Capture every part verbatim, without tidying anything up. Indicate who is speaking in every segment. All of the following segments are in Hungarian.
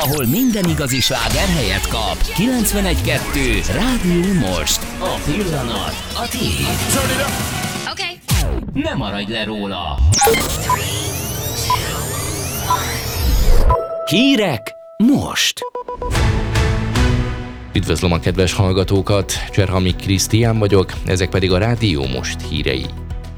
Speaker 1: ahol minden igazi sláger helyet kap. kilencvenegy kettő Rádió Most. A pillanat a tiéd.
Speaker 2: Okay.
Speaker 1: Ne maradj le róla. Hírek most.
Speaker 3: Üdvözlöm a kedves hallgatókat, Cserhamik Krisztián vagyok, ezek pedig a Rádió Most hírei.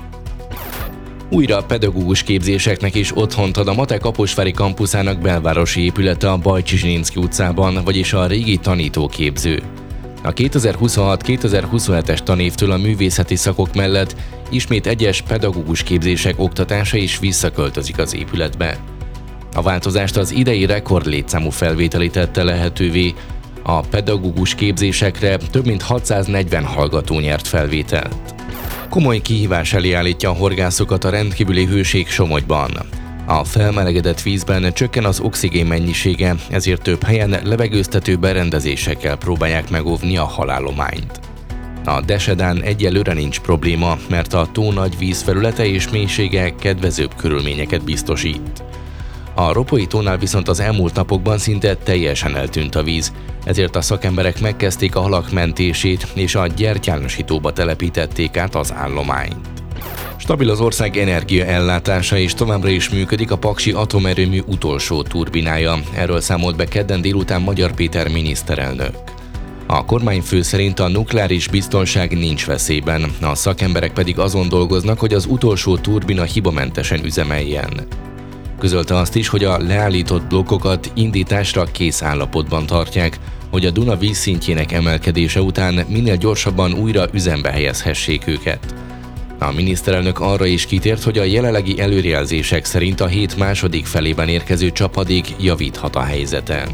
Speaker 3: Újra pedagógus képzéseknek is otthont ad a MATE Kaposvári kampuszának belvárosi épülete a Bajcsy-Zsilinszky utcában, vagyis a régi tanítóképző. A kétezer-huszonhat kétezer-huszonhetes tanévtől a művészeti szakok mellett ismét egyes pedagógus képzések oktatása is visszaköltözik az épületbe. A változást az idei rekordlétszámú felvételi tette lehetővé. A pedagógus képzésekre több mint hatszáznegyven hallgató nyert felvételt. Komoly kihívás elé állítja a horgászokat a rendkívüli hőség Somogyban. A felmelegedett vízben csökken az oxigén mennyisége, ezért több helyen levegőztető berendezésekkel próbálják megóvni a halállományt. A Desedán egyelőre nincs probléma, mert a tó nagy vízfelülete és mélysége kedvezőbb körülményeket biztosít. A Ropói tónál viszont az elmúlt napokban szinte teljesen eltűnt a víz, ezért a szakemberek megkezdték a halak mentését, és a gyertyánosítóba telepítették át az állományt. Stabil az ország energiaellátása, és továbbra is működik a paksi atomerőmű utolsó turbinája. Erről számolt be kedden délután Magyar Péter miniszterelnök. A kormányfő szerint a nukleáris biztonság nincs veszélyben, a szakemberek pedig azon dolgoznak, hogy az utolsó turbina hibamentesen üzemeljen. Közölte azt is, hogy a leállított blokkokat indításra kész állapotban tartják, hogy a Duna vízszintjének emelkedése után minél gyorsabban újra üzembe helyezhessék őket. A miniszterelnök arra is kitért, hogy a jelenlegi előrejelzések szerint a hét második felében érkező csapadék javíthat a helyzeten.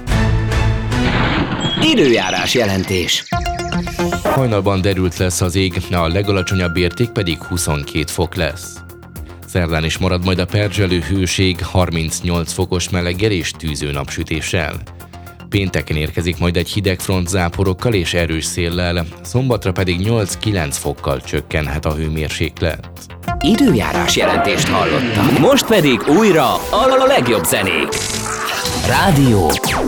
Speaker 1: Időjárás jelentés.
Speaker 3: Hajnalban derült lesz az ég, a legalacsonyabb érték pedig huszonkét fok lesz. Szerdán is marad majd a perzselő hőség harmincnyolc fokos meleggel és tűző napsütéssel. Pénteken érkezik majd egy hideg front záporokkal és erős széllel, szombatra pedig nyolc-kilenc fokkal csökkenhet a hőmérséklet.
Speaker 1: Időjárás jelentést hallottak. Most pedig újra a legjobb zenék. Rádió